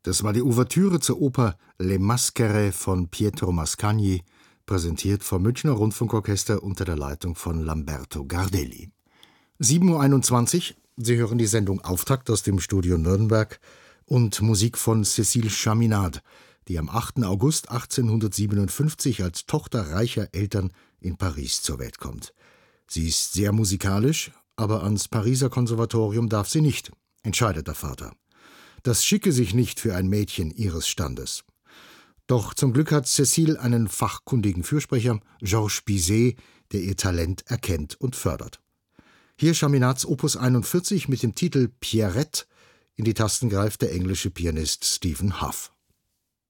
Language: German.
Das war die Ouvertüre zur Oper Le Maschere von Pietro Mascagni, präsentiert vom Münchner Rundfunkorchester unter der Leitung von Lamberto Gardelli. 7:21 Uhr, Sie hören die Sendung Auftakt aus dem Studio Nürnberg und Musik von Cécile Chaminade, die am 8. August 1857 als Tochter reicher Eltern in Paris zur Welt kommt. Sie ist sehr musikalisch, aber ans Pariser Konservatorium darf sie nicht, entscheidet der Vater. Das schicke sich nicht für ein Mädchen ihres Standes. Doch zum Glück hat Cécile einen fachkundigen Fürsprecher, Georges Bizet, der ihr Talent erkennt und fördert. Hier Chaminades Opus 41 mit dem Titel Pierrette. In die Tasten greift der englische Pianist Stephen Hough.